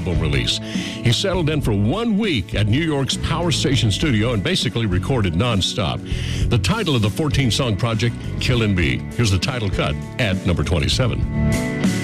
album release. He settled in for 1 week at New York's Power Station studio and basically recorded nonstop. The title of the 14-song project, Killin' Bee. Here's the title cut at number 27.